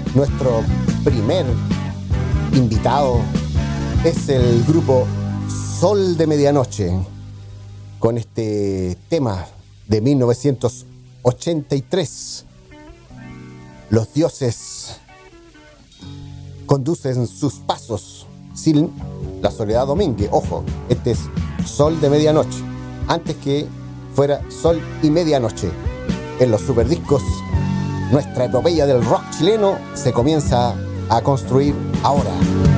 Nuestro primer invitado es el grupo Sol de Medianoche, con este tema de 1983. Los dioses conducen sus pasos sin la Soledad Domínguez. Ojo, este es Sol de Medianoche, antes que fuera Sol y Medianoche. En los superdiscos, nuestra epopeya del rock chileno se comienza a construir ahora.